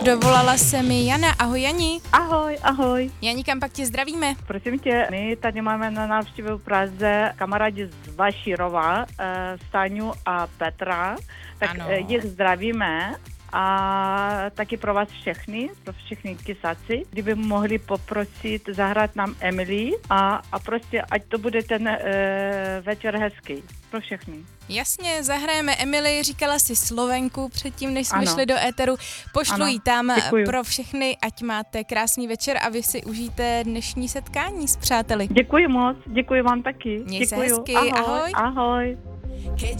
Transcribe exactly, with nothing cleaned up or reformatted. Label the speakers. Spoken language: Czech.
Speaker 1: Dovolala se mi Jana. Ahoj Jani.
Speaker 2: Ahoj, ahoj.
Speaker 1: Jani, kam pak tě zdravíme?
Speaker 2: Prosím tě, my tady máme na návštěvě v Praze kamarádi z Vašírova, Staňu a Petra, tak
Speaker 1: ano.
Speaker 2: Jich zdravíme. A taky pro vás všechny, pro všechny kysáci, kdyby mohli poprosit zahrát nám Emily a, a prostě ať to bude ten e, večer hezký pro všechny.
Speaker 1: Jasně, zahrajeme Emily, říkala si Slovenku předtím, než jsme
Speaker 2: ano.
Speaker 1: šli do éteru. Pošlu
Speaker 2: Ano,
Speaker 1: ji tam
Speaker 2: děkuju.
Speaker 1: pro všechny, ať máte krásný večer a vy si užijte dnešní setkání s přáteli.
Speaker 2: Děkuji moc, děkuji vám taky.
Speaker 1: Měj se
Speaker 2: Děkuju.
Speaker 1: hezky,
Speaker 2: ahoj.
Speaker 1: ahoj.
Speaker 2: Ahoj.